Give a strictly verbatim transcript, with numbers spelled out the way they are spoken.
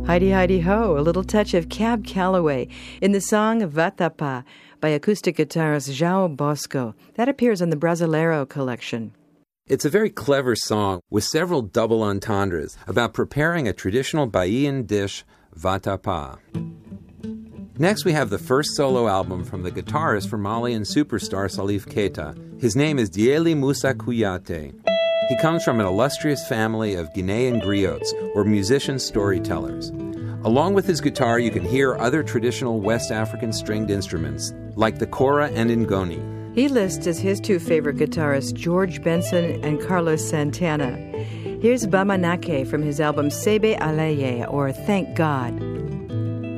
Heidi Heidi Ho, a little touch of Cab Calloway in the song Vatapá by acoustic guitarist João Bosco. That appears on the Brasileiro collection. It's a very clever song with several double entendres about preparing a traditional Bahian dish, vatapá. Next, we have the first solo album from the guitarist for Malian superstar Salif Keita. His name is Diéli Moussa Kouyaté. He comes from an illustrious family of Guinean griots, or musician storytellers. Along with his guitar, you can hear other traditional West African stringed instruments, like the kora and ngoni. He lists as his two favorite guitarists George Benson and Carlos Santana. Here's Bamanake from his album Sebe Aleye, or Thank God.